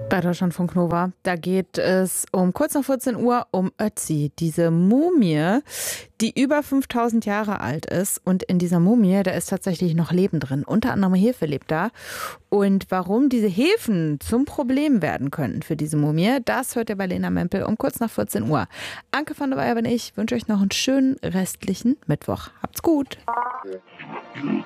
Bei Deutschlandfunk Nova, da geht es um kurz nach 14 Uhr um Ötzi, diese Mumie, die über 5000 Jahre alt ist. Und in dieser Mumie, da ist tatsächlich noch Leben drin. Unter anderem Hefe lebt da. Und warum diese Hefen zum Problem werden könnten für diese Mumie, das hört ihr bei Lena Mempel um kurz nach 14 Uhr. Anke von der Weyer bin ich, wünsche euch noch einen schönen restlichen Mittwoch. Habt's gut.